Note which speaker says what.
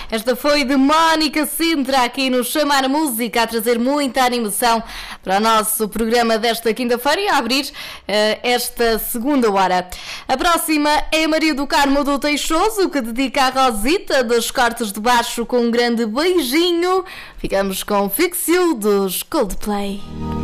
Speaker 1: Esta foi de Mónica Sintra aqui no Chamar Música, a trazer muita animação para o nosso programa desta quinta-feira e a abrir esta segunda hora. A próxima é a Maria do Carmo do Teixoso, que dedica a Rosita dos Cortes de Baixo com um grande beijinho. Ficamos com Fix You dos Coldplay.